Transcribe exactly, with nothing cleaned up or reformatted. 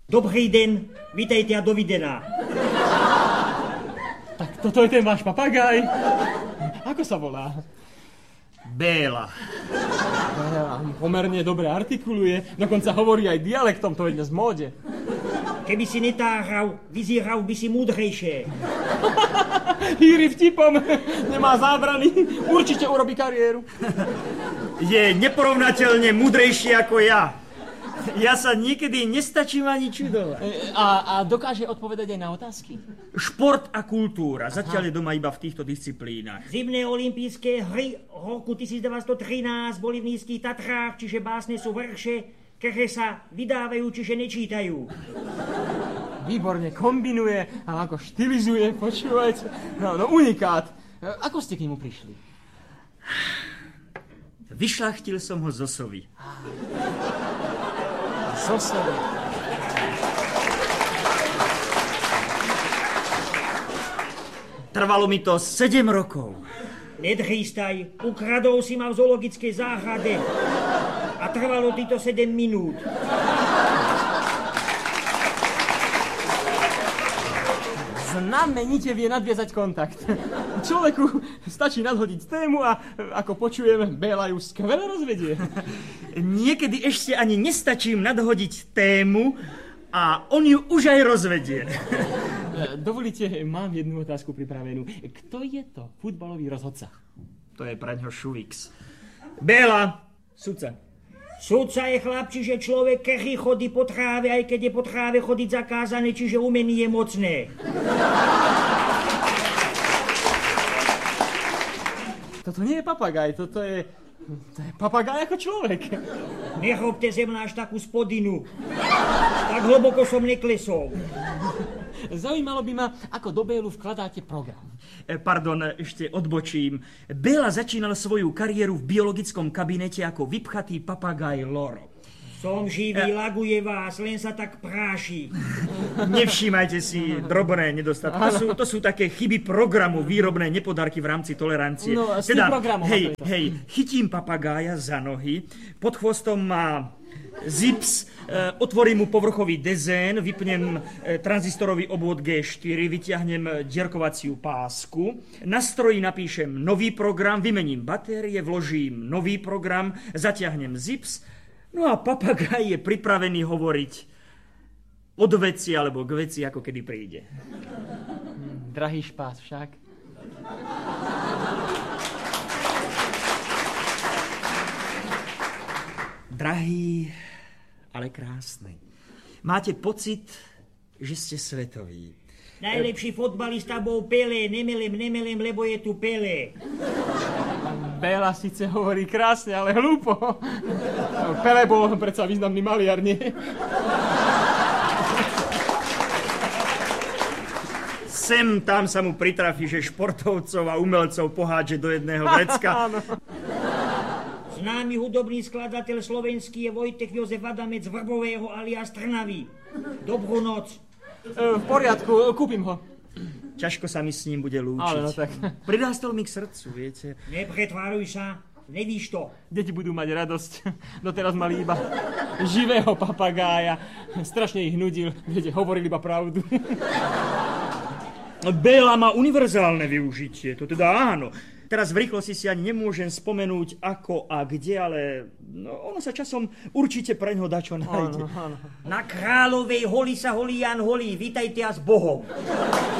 Dobrý den, vítejte a dovidená. Tak toto je ten váš papagaj. Ako sa volá? Béla. Pomerne dobre artikuluje, dokonca hovorí aj dialektom, to je dnes v móde. Keby si netáhral, vyzíral by si múdrejšie. Hýri vtipom, nemá zábrany, určite urobí kariéru. Je neporovnateľne múdrejší ako ja. Ja sa niekedy nestačím ani čudovať. A, a dokáže odpovedať aj na otázky? Šport a kultúra. Zatiaľ je doma iba v týchto disciplínach. Zimné olympijské hry roku devätnásťstotrinásť boli v Nízkych Tatrách, čiže básne sú verše, ktoré sa vydávajú, čiže nečítajú. Výborne kombinuje a ako štilizuje, počúvajte. No, no unikát. Ako ste k nemu prišli? Vyšľachtil som ho z osovy. Z osovy. Trvalo mi to sedem rokov. Nedchýstaj, ukradol si ma v zoologickej záhrade a trvalo ti to sedem minút. Znamenite vie nadviazať kontakt. Človeku stačí nadhodiť tému a ako počujeme, Béla ju skvele rozvedie. Niekedy ešte ani nestačím nadhodiť tému a on ju už aj rozvedie. Dovolíte, mám jednu otázku pripravenú. Kto je to futbalový rozhodca? To je preňho Šuvix. Béla, sudca. Sudca je chlap, čiže človek, ktorý chodí po tráve, aj keď je po tráve chodiť zakázané, čiže umenie je mocné. Toto nie je papagaj, toto je... To je papagaj ako človek. Nerobte ze mňa až takú spodinu. Tak hlboko som neklesol. Zaujímalo by ma, ako do Bélu vkladáte program. Pardon, ešte odbočím. Béla začínal svoju kariéru v biologickom kabinete ako vypchatý papagaj Loro. Som živý, e... laguje vás, len sa tak práši. Nevšímajte si drobné nedostatky. To sú, to sú také chyby programu, výrobné nepodarky v rámci tolerancie. No, s teda, tým programom. Hej, hej, chytím papagája za nohy, pod chvostom má zips, e, otvorím mu povrchový dezén, vypnem e, tranzistorový obvod gé štyri, vyťahnem dierkovaciu pásku, na stroji napíšem nový program, vymením batérie, vložím nový program, zatiahnem zips, no a papagaj je pripravený hovoriť od veci alebo k veci, ako kedy príde. Hmm, drahý špás však. Drahý, ale krásny. Máte pocit, že ste svetový. Najlepší fotbalista bol Pelé, nemelem, nemelem, lebo je tu Pelé. Béla síce hovorí krásne, ale hlúpo. Pelé bol predsa významný maliar, nie? Sem tam sa mu pritrafí, že športovcov a umelcov pohádže do jedného vrecka. Známy hudobný skladateľ slovenský je Vojtech Jozef Adamec z Vrbového alias Trnavy. Dobrú noc. E, v poriadku, kúpim ho. Ťažko sa mi s ním bude lúčiť. Ale no tak. Pridástal mi k srdcu, viete. Nepretváruj sa, nevíš to. Deti budú mať radosť. Doteraz mali iba živého papagája. Strašne ich nudil, viete, hovorili iba pravdu. Béla má univerzálne využitie, to teda áno. Teraz v rýchlosti si ani nemôžem spomenúť ako a kde, ale no, ono sa časom určite preňho dačo nájde. Áno, áno. Na Kráľovej holi sa holí Jan holí, vítajte a s Bohom.